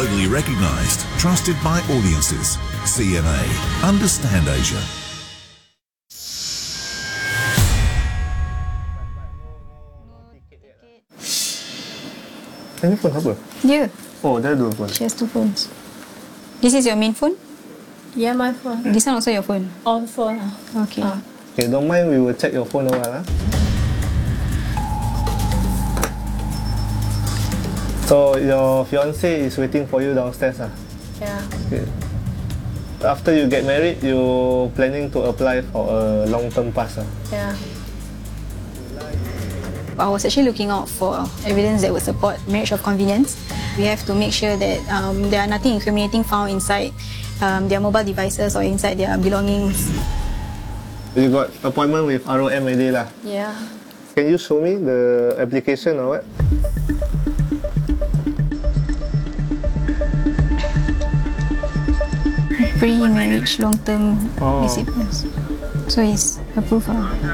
Globally recognised, trusted by audiences. CMA. Understand Asia. Ini phone apa? Yeah, Oh, dia ada dua phone. she has two phones. This is your main phone? Yeah, my phone. This one also your phone? On phone. Okay. Okay, don't mind, we will check your phone a while. So, your fiancé is waiting for you downstairs. Yeah. Okay. After you get married, you planning to apply for a long-term pass. Yeah. I was actually looking out for evidence that would support marriage of convenience. We have to make sure that there are nothing incriminating found inside their mobile devices or inside their belongings. You got appointment with ROM already lah. Yeah. Can you show me the application or what? Pre-marriage long-term recipients. So it's approved.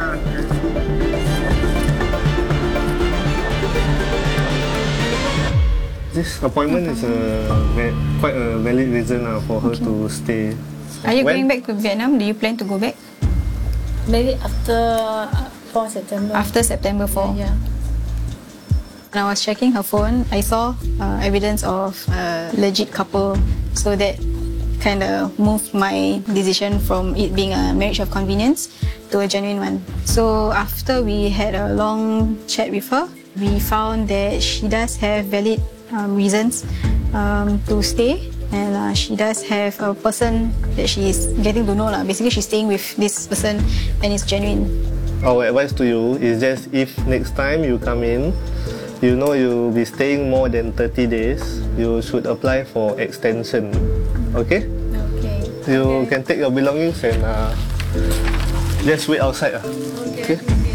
This appointment is quite a valid reason for her to stay. Are you going back to Vietnam? Do you plan to go back? Maybe after 4 September. After September 4? Yeah. When I was checking her phone, I saw evidence of a legit couple. So that kind of moved my decision from it being a marriage of convenience to a genuine one. So after we had a long chat with her, we found that she does have valid reasons to stay, and she does have a person that she is getting to know. Basically, she's staying with this person and it's genuine. Our advice to you is just if next time you come in, you know you'll be staying more than 30 days, you should apply for extension. Okay? Okay. You can take your belongings and just wait outside. Okay?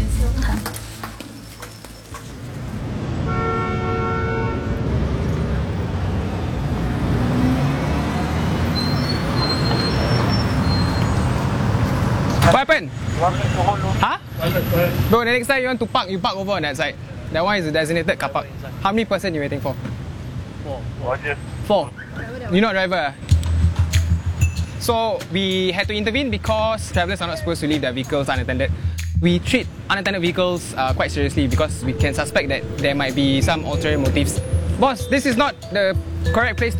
What happened? Huh? Bro, the next time you want to park, you park over on that side. That one is a designated car park. How many person you waiting for? 4. You're not driver? So we had to intervene because travellers are not supposed to leave their vehicles unattended. We treat unattended vehicles quite seriously because we can suspect that there might be some ulterior motives. Boss, this is not the correct place to